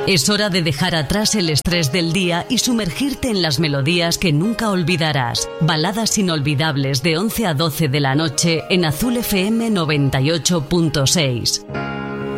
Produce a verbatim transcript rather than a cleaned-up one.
Es hora de dejar atrás el estrés del día y sumergirte en las melodías que nunca olvidarás. Baladas inolvidables de once a doce de la noche en Azul F M noventa y ocho punto seis.